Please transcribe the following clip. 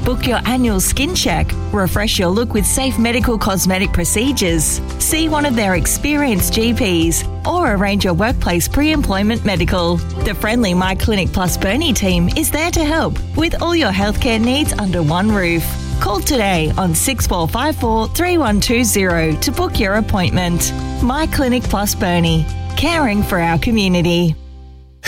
Book your annual skin check, refresh your look with safe medical cosmetic procedures, see one of their experienced GPs, or arrange your workplace pre-employment medical. The friendly My Clinic Plus Burnie team is there to help with all your healthcare needs under one roof. Call today on 6454 3120 to book your appointment. My Clinic Plus Burnie, caring for our community.